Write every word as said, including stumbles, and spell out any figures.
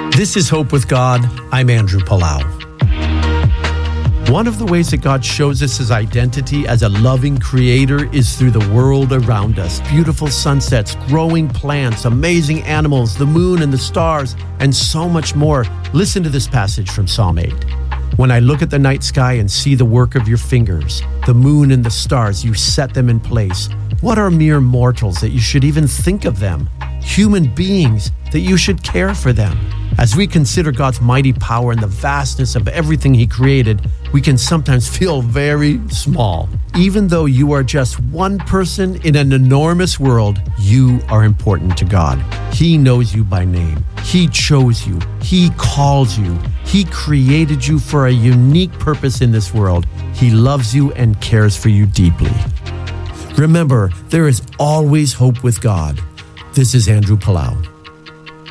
This is Hope with God. I'm Andrew Palau. One of the ways that God shows us his identity as a loving creator is through the world around us. Beautiful sunsets, growing plants, amazing animals, the moon and the stars, and so much more. Listen to this passage from Psalm eight. When I look at the night sky and see the work of your fingers, the moon and the stars, you set them in place. What are mere mortals that you should even think of them? Human beings that you should care for them. As we consider God's mighty power and the vastness of everything he created, we can sometimes feel very small. Even though you are just one person in an enormous world, you are important to God. He knows you by name. He chose you. He calls you. He created you for a unique purpose in this world. He loves you and cares for you deeply. Remember, there is always hope with God. This is Andrew Palau.